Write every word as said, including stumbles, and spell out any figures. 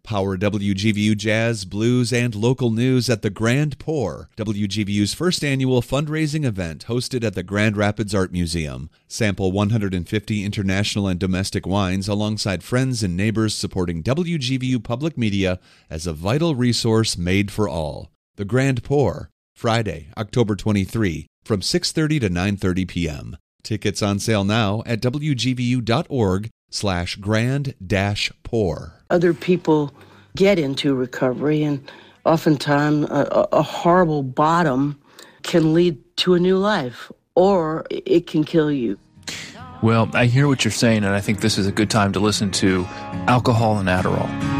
Power W G V U jazz, blues, and local news at the Grand Pour, W G V U's first annual fundraising event hosted at the Grand Rapids Art Museum. Sample one hundred fifty international and domestic wines alongside friends and neighbors supporting W G V U Public Media as a vital resource made for all. The Grand Pour, Friday, October twenty-third, from six thirty to nine thirty p.m. Tickets on sale now at W G V U dot org slash grand dash pour. Other people get into recovery, and oftentimes a, a horrible bottom can lead to a new life, or it can kill you. Well, I hear what you're saying, and I think this is a good time to listen to Alcohol and Adderall.